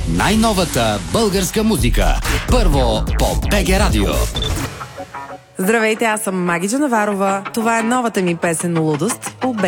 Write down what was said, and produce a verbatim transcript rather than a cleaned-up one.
най-новата българска музика. Първо по БГ Радио. Здравейте, аз съм Маги Джанаварова. Това е новата ми песен "Лудост" по БГ